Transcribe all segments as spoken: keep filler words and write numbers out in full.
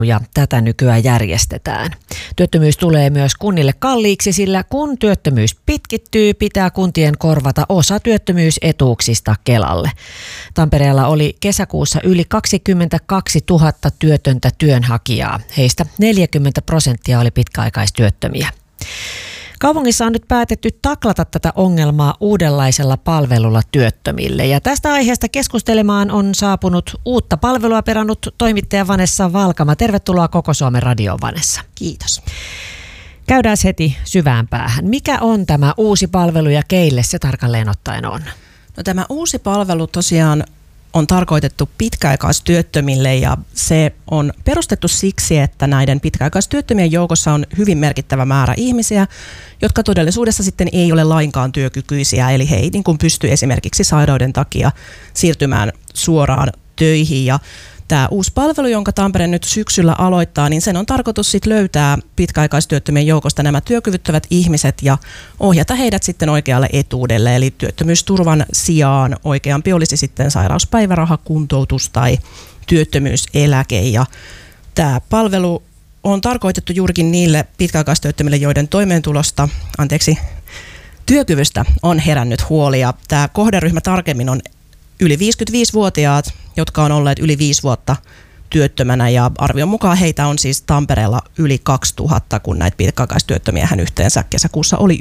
ja tätä nykyään järjestetään. Työttömyys tulee myös kunnille kalliiksi, sillä kun työttömyys pitkittyy, pitää kuntien korvata osa työttömyysetuuksista Kelalle. Tampereella oli kesäkuussa yli kaksikymmentäkaksituhatta työtöntä työnhakijaa. Heistä neljäkymmentä prosenttia oli pitkäaikaistyöttömiä. Kaupungissa on nyt päätetty taklata tätä ongelmaa uudenlaisella palvelulla työttömille. Ja tästä aiheesta keskustelemaan on saapunut uutta palvelua perannut toimittaja Vanessa Valkama. Tervetuloa Koko Suomen radioon, Vanessa. Kiitos. Käydään heti syvään päähän. Mikä on tämä uusi palvelu ja keille se tarkalleen ottaen on? No, tämä uusi palvelu tosiaan on tarkoitettu pitkäaikaistyöttömille ja se on perustettu siksi, että näiden pitkäaikaistyöttömien joukossa on hyvin merkittävä määrä ihmisiä, jotka todellisuudessa sitten ei ole lainkaan työkykyisiä, eli he ei niin kuin pysty esimerkiksi sairauden takia siirtymään suoraan töihin. Ja tämä uusi palvelu, jonka Tampere nyt syksyllä aloittaa, niin sen on tarkoitus sitten löytää pitkäaikaistyöttömien joukosta nämä työkyvyttävät ihmiset ja ohjata heidät sitten oikealle etuudelle. Eli työttömyysturvan sijaan oikeampi olisi sitten sairauspäiväraha, kuntoutus tai työttömyyseläke. Ja tämä palvelu on tarkoitettu juurikin niille pitkäaikaistyöttömille, joiden toimeentulosta, anteeksi, työkyvystä on herännyt huoli. Ja tämä kohderyhmä tarkemmin on yli viisikymmentäviisivuotiaat, jotka on olleet yli viisi vuotta työttömänä ja arvion mukaan heitä on siis Tampereella yli kaksituhatta, kun näitä pitkäaikaistyöttömiä hän yhteensä kesäkuussa oli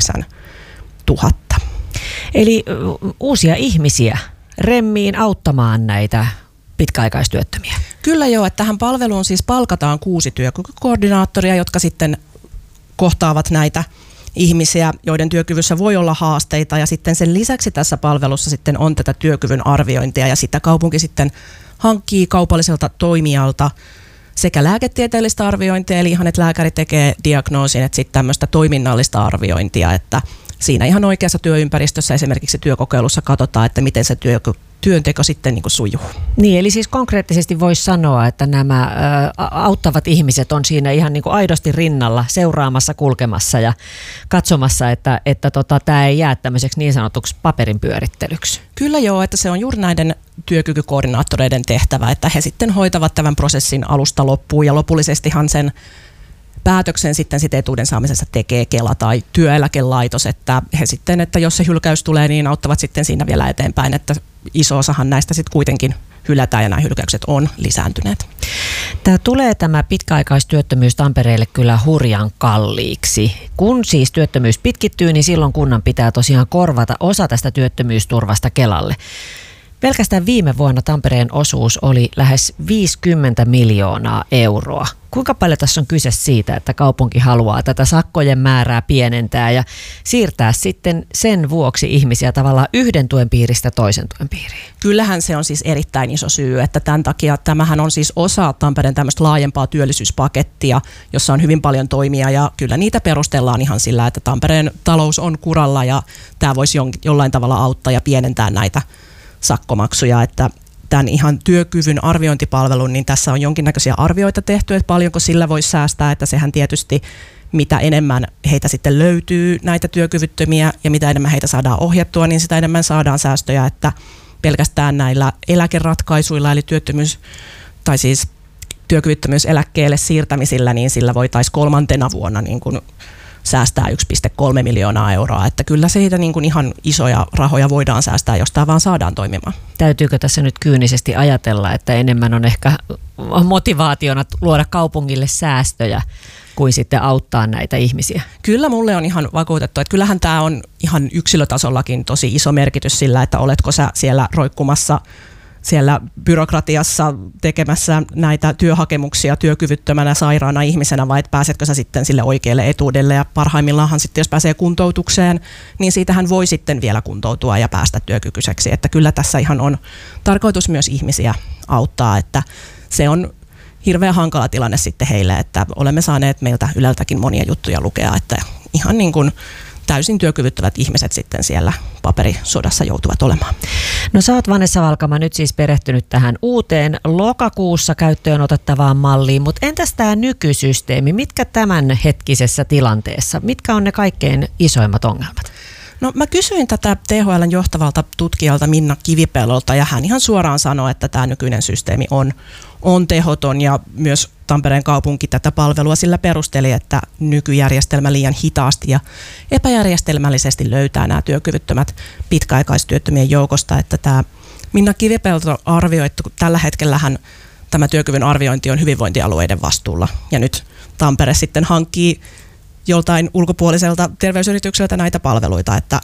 yhdeksäntuhatta. Eli uusia ihmisiä remmiin auttamaan näitä pitkäaikaistyöttömiä. Kyllä joo, että tähän palveluun siis palkataan kuusi työkykykoordinaattoria, jotka sitten kohtaavat näitä ihmisiä, joiden työkyvyssä voi olla haasteita, ja sitten sen lisäksi tässä palvelussa sitten on tätä työkyvyn arviointia, ja sitä kaupunki sitten hankkii kaupalliselta toimijalta sekä lääketieteellistä arviointia, eli ihan, että lääkäri tekee diagnoosin, että sitten tämmöistä toiminnallista arviointia, että siinä ihan oikeassa työympäristössä esimerkiksi työkokeilussa katsotaan, että miten se työ, työnteko sitten niin kuin sujuu. Niin, eli siis konkreettisesti voisi sanoa, että nämä ä, auttavat ihmiset on siinä ihan niin kuin aidosti rinnalla seuraamassa, kulkemassa ja katsomassa, että, että tota, tämä ei jää tämmöiseksi niin sanotuksi paperin pyörittelyksi. Kyllä joo, että se on juuri näiden työkykykoordinaattoreiden tehtävä, että he sitten hoitavat tämän prosessin alusta loppuun ja lopullisestihan sen päätöksen sitten sit etuuden saamisessa tekee Kela tai työeläkelaitos, että he sitten, että jos se hylkäys tulee, niin auttavat sitten siinä vielä eteenpäin, että iso osahan näistä sitten kuitenkin hylätään ja nämä hylkäykset on lisääntyneet. Tämä tulee tämä pitkäaikaistyöttömyys Tampereelle kyllä hurjan kalliiksi. Kun siis työttömyys pitkittyy, niin silloin kunnan pitää tosiaan korvata osa tästä työttömyysturvasta Kelalle. Pelkästään viime vuonna Tampereen osuus oli lähes viisikymmentä miljoonaa euroa. Kuinka paljon tässä on kyse siitä, että kaupunki haluaa tätä sakkojen määrää pienentää ja siirtää sitten sen vuoksi ihmisiä tavallaan yhden tuen piiristä toisen tuen piiriin? Kyllähän se on siis erittäin iso syy, että tämän takia tämähän on siis osa Tampereen tämmöistä laajempaa työllisyyspakettia, jossa on hyvin paljon toimia ja kyllä niitä perustellaan ihan sillä, että Tampereen talous on kuralla ja tämä voisi jollain tavalla auttaa ja pienentää näitä sakkomaksuja, että tämän ihan työkyvyn arviointipalvelun, niin tässä on jonkinnäköisiä arvioita tehty, että paljonko sillä voisi säästää, että sehän tietysti mitä enemmän heitä sitten löytyy näitä työkyvyttömiä ja mitä enemmän heitä saadaan ohjattua, niin sitä enemmän saadaan säästöjä, että pelkästään näillä eläkeratkaisuilla eli työttömyys tai siis työkyvyttömyyseläkkeelle siirtämisillä, niin sillä voitaisiin kolmantena vuonna niin kuin säästää yksi pilkku kolme miljoonaa euroa, että kyllä siitä niin kuin ihan isoja rahoja voidaan säästää, jos tämä vaan saadaan toimimaan. Täytyykö tässä nyt kyynisesti ajatella, että enemmän on ehkä motivaationa luoda kaupungille säästöjä kuin sitten auttaa näitä ihmisiä? Kyllä mulle on ihan vakuutettu, että kyllähän tämä on ihan yksilötasollakin tosi iso merkitys sillä, että oletko sä siellä roikkumassa siellä byrokratiassa tekemässä näitä työhakemuksia työkyvyttömänä sairaana ihmisenä vai että pääsetkö sä sitten sille oikealle etuudelle ja parhaimmillaanhan sitten jos pääsee kuntoutukseen, niin siitähän voi sitten vielä kuntoutua ja päästä työkykyiseksi, että kyllä tässä ihan on tarkoitus myös ihmisiä auttaa, että se on hirveän hankala tilanne sitten heille, että olemme saaneet meiltä Yleltäkin monia juttuja lukea, että ihan niin kuin täysin työkyvyttävät ihmiset sitten siellä paperisodassa joutuvat olemaan. No sä oot Vanessa Valkama nyt siis perehtynyt tähän uuteen lokakuussa käyttöön otettavaan malliin, mutta entäs tämä nykysysteemi, mitkä tämän hetkisessä tilanteessa, mitkä on ne kaikkein isoimmat ongelmat? No mä kysyin tätä T H L:n johtavalta tutkijalta Minna Kivipelolta ja hän ihan suoraan sanoi, että tämä nykyinen systeemi on, on tehoton ja myös Tampereen kaupunki tätä palvelua sillä perusteli, että nykyjärjestelmä liian hitaasti ja epäjärjestelmällisesti löytää nämä työkyvyttömät pitkäaikaistyöttömien joukosta, että tämä Minna Kivipelto arvioi, että tällä hetkellähän tämä työkyvyn arviointi on hyvinvointialueiden vastuulla ja nyt Tampere sitten hankkii joltain ulkopuoliselta terveysyritykseltä näitä palveluita, että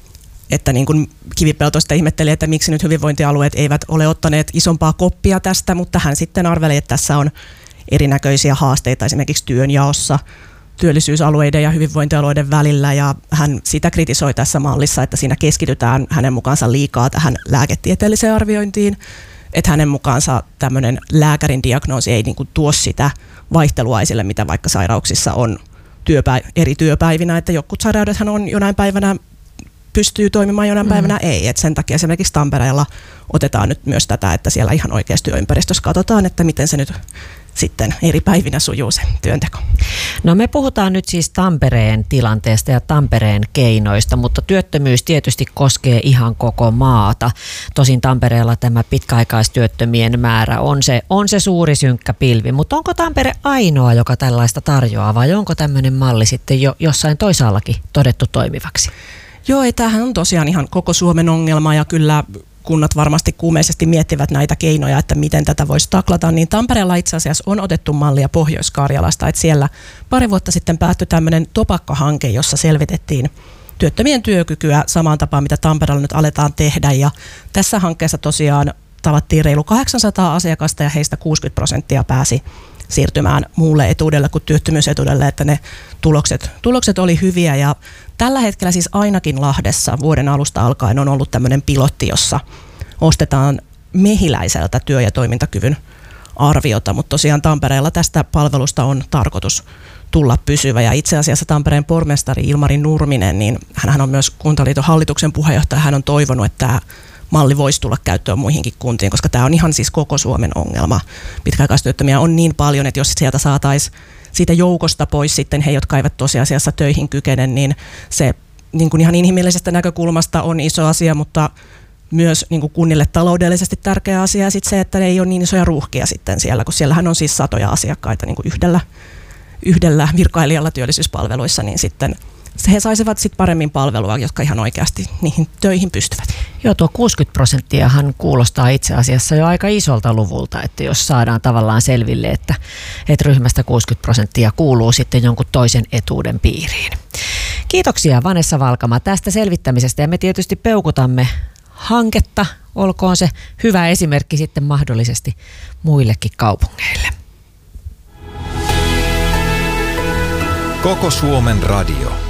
että niin kuin Kivipelto sitten ihmetteli, että miksi nyt hyvinvointialueet eivät ole ottaneet isompaa koppia tästä, mutta hän sitten arveli, että tässä on erinäköisiä haasteita esimerkiksi työnjaossa työllisyysalueiden ja hyvinvointialueiden välillä, ja hän sitä kritisoi tässä mallissa, että siinä keskitytään hänen mukaansa liikaa tähän lääketieteelliseen arviointiin, että hänen mukaansa tämmöinen lääkärin diagnoosi ei niin kuin tuo sitä vaihtelua esille, mitä vaikka sairauksissa on työpä- eri työpäivinä, että jotkut sairaudethan on jonain päivänä pystyy toimimaan jonain mm. päivänä ei. Et sen takia esimerkiksi Tampereella otetaan nyt myös tätä, että siellä ihan oikeasti työympäristössä katsotaan, että miten se nyt sitten eri päivinä sujuu se työnteko. No me puhutaan nyt siis Tampereen tilanteesta ja Tampereen keinoista, mutta työttömyys tietysti koskee ihan koko maata. Tosin Tampereella tämä pitkäaikaistyöttömien määrä on se, on se suuri synkkä pilvi, mutta onko Tampere ainoa, joka tällaista tarjoaa, vai onko tämmöinen malli sitten jo jossain toisaallakin todettu toimivaksi? Joo, ei, tämähän on tosiaan ihan koko Suomen ongelma ja kyllä kunnat varmasti kuumeisesti miettivät näitä keinoja, että miten tätä voisi taklata, niin Tampereella itse asiassa on otettu mallia Pohjois-Karjalasta, että siellä pari vuotta sitten päättyi tämmöinen Topakka-hanke, jossa selvitettiin työttömien työkykyä samaan tapaan, mitä Tampereella nyt aletaan tehdä, ja tässä hankkeessa tosiaan tavattiin reilu kahdeksansataa asiakasta ja heistä kuusikymmentä prosenttia pääsi siirtymään muulle etuudelle kuin työttömyysetuudelle, että ne tulokset, tulokset oli hyviä, ja tällä hetkellä siis ainakin Lahdessa vuoden alusta alkaen on ollut tämmöinen pilotti, jossa ostetaan Mehiläiseltä työ- ja toimintakyvyn arviota, mutta tosiaan Tampereella tästä palvelusta on tarkoitus tulla pysyvä, ja itse asiassa Tampereen pormestari Ilmari Nurminen, niin hän on myös Kuntaliiton hallituksen puheenjohtaja, hän on toivonut, että tämä malli voisi tulla käyttöön muihinkin kuntiin, koska tämä on ihan siis koko Suomen ongelma. Pitkäaikaistyöttömiä on niin paljon, että jos sieltä saataisiin siitä joukosta pois sitten he, jotka eivät tosiasiassa töihin kykene, niin se niin kuin ihan inhimillisestä näkökulmasta on iso asia, mutta myös niin kuin kunnille taloudellisesti tärkeä asia, ja sitten se, että ne ei ole niin isoja ruuhkia sitten siellä, kun siellähän on siis satoja asiakkaita niin kuin yhdellä, yhdellä virkailijalla työllisyyspalveluissa, niin sitten he saisivat sit paremmin palvelua, jotka ihan oikeasti niihin töihin pystyvät. Joo, tuo kuusikymmentä prosenttiahan kuulostaa itse asiassa jo aika isolta luvulta, että jos saadaan tavallaan selville, että, että ryhmästä kuusikymmentä prosenttia kuuluu sitten jonkun toisen etuuden piiriin. Kiitoksia Vanessa Valkama tästä selvittämisestä, ja me tietysti peukutamme hanketta, olkoon se hyvä esimerkki sitten mahdollisesti muillekin kaupungeille. Koko Suomen radio.